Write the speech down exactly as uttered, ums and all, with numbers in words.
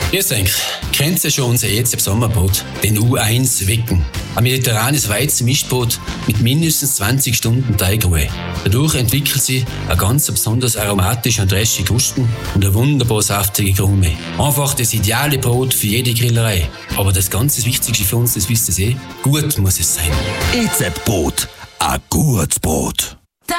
Grüß euch. Kennt ihr schon unser E Z B-Sommerboot, den U eins Wecken? Ein mediterranes Weizenmischboot mit mindestens zwanzig Stunden Teigruhe. Dadurch entwickelt sie eine ganz besonders aromatische und frische Krusten und eine wunderbar saftige Krume. Einfach das ideale Brot für jede Grillerei. Aber das ganz Wichtigste für uns, das wisst ihr eh, gut muss es sein. E Z B-Boot, ein gutes Brot.